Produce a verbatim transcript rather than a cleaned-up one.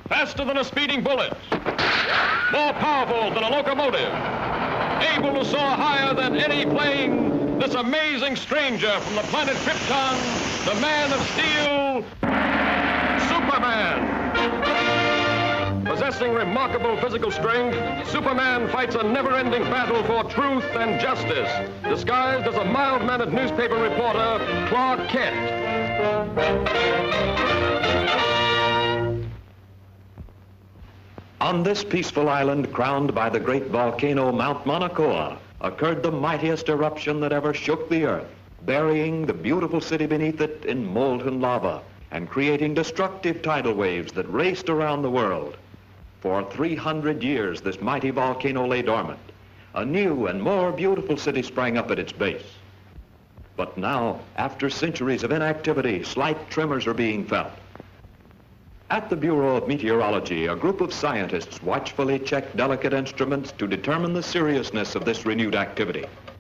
faster than a speeding bullet, more powerful than a locomotive, able to soar higher than any plane, this amazing stranger from the planet Krypton, the Man of Steel, Superman. Possessing remarkable physical strength, Superman fights a never-ending battle for truth and justice, disguised as a mild-mannered newspaper reporter, Clark Kent. On this peaceful island crowned by the great volcano Mount Mauna Kea occurred the mightiest eruption that ever shook the earth, burying the beautiful city beneath it in molten lava and creating destructive tidal waves that raced around the world. For three hundred years, this mighty volcano lay dormant. A new and more beautiful city sprang up at its base. But now, after centuries of inactivity, slight tremors are being felt. At the Bureau of Meteorology, a group of scientists watchfully check delicate instruments to determine the seriousness of this renewed activity.